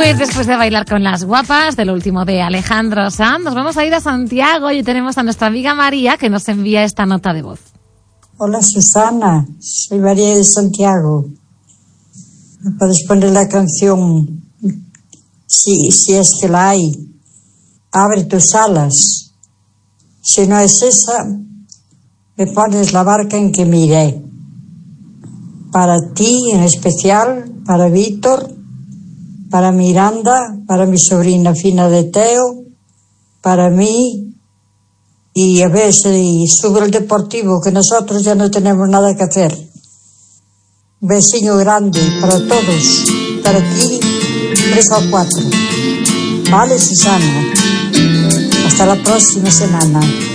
Pues después de bailar con las guapas, de lo último de Alejandro Sanz, nos vamos a ir a Santiago y tenemos a nuestra amiga María que nos envía esta nota de voz. Hola Susana, soy María de Santiago. ¿Me puedes poner la canción? Si es que la hay. Abre tus alas. Si no es esa, me pones La barca en que miré. Para ti en especial, para Víctor, para Miranda, para mi sobrina Fina de Teo, para mí, y a ver si sube el Deportivo, que nosotros ya no tenemos nada que hacer. Un besiño grande para todos, para ti, 3 o 4. Vale, Susana. Hasta la próxima semana.